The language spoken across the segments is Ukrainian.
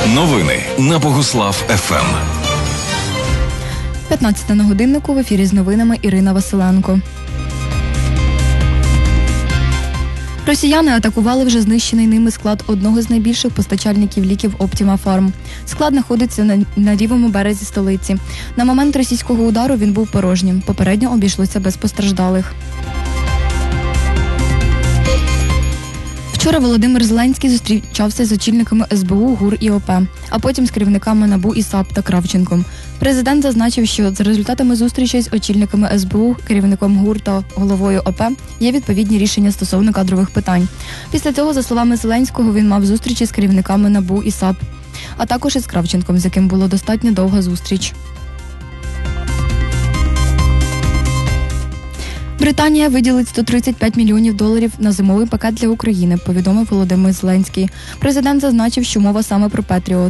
Новини на Богуслав ФМ. 15 на годиннику, в ефірі з новинами Ірина Василенко. Росіяни атакували вже знищений ними склад одного з найбільших постачальників ліків Optima Farm. Склад знаходиться на лівому березі столиці. На момент російського удару він був порожнім. Попередньо обійшлося без постраждалих. Вчора Володимир Зеленський зустрічався з очільниками СБУ, ГУР і ОП, а потім з керівниками НАБУ і САП та Кравченком. Президент зазначив, що за результатами зустрічей з очільниками СБУ, керівником ГУР та головою ОП є відповідні рішення стосовно кадрових питань. Після цього, за словами Зеленського, він мав зустрічі з керівниками НАБУ і САП, а також із Кравченком, з яким була достатньо довга зустріч. Британія виділить $135 мільйонів на зимовий пакет для України, повідомив Володимир Зеленський. Президент зазначив, що мова саме про Петріот.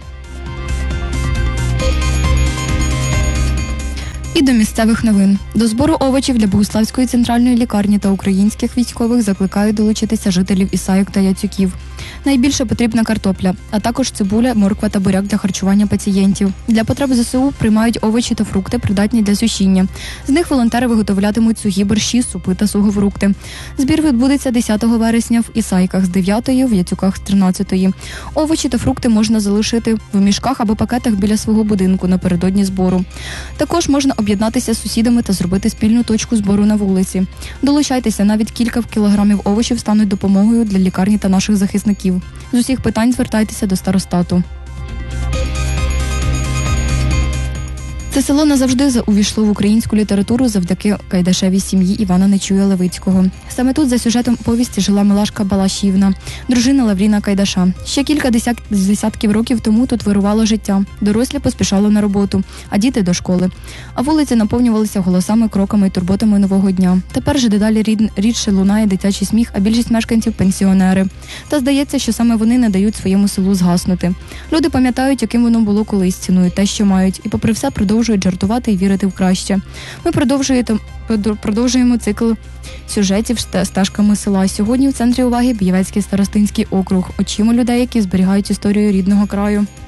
І до місцевих новин. До збору овочів для Богуславської центральної лікарні та українських військових закликають долучитися жителів Ісайок та Яцюків. Найбільше потрібна картопля, а також цибуля, морква та буряк для харчування пацієнтів. Для потреб ЗСУ приймають овочі та фрукти, придатні для сушіння. З них волонтери виготовлятимуть сухі борщі, супи та сухофрукти. Збір відбудеться 10 вересня в Ісайках з 9-ї, в Яцюках з 13-ї. Овочі та фрукти можна залишити в мішках або пакетах біля свого будинку напередодні збору. Також можна об'єднатися з сусідами та зробити спільну точку збору на вулиці. Долучайтеся, навіть кілька кілограмів овочів стануть допомогою для лікарні та наших захисників. З усіх питань звертайтеся до старостату. Це село назавжди увійшло в українську літературу завдяки Кайдашевій сім'ї Івана Нечуя-Левицького. Саме тут за сюжетом повісті жила Милашка Балашівна, дружина Лавріна Кайдаша. Ще кілька десятків років тому тут вирувало життя. Дорослі поспішали на роботу, а діти до школи. А вулиці наповнювалися голосами, кроками і турботами нового дня. Тепер же дедалі рідше лунає дитячий сміх, а більшість мешканців – пенсіонери. Та здається, що саме вони не дають своєму селу згаснути. Люди пам'ятають, яким воно було колись, цінують те, що мають, і попри все продовжують жартувати і вірити в краще. Ми продовжуємо цикл сюжетів стежками села. Сьогодні в центрі уваги Бієвецький старостинський округ. Очима людей, які зберігають історію рідного краю.